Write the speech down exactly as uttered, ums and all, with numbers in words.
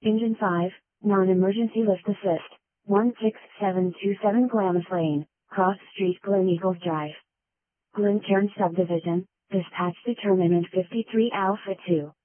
Engine five, Non-Emergency Lift Assist, one six seven two seven Glamis Lane, Cross Street, Glen Eagles Drive. Glencairn Subdivision, Dispatch Determinant fifty-three Alpha two.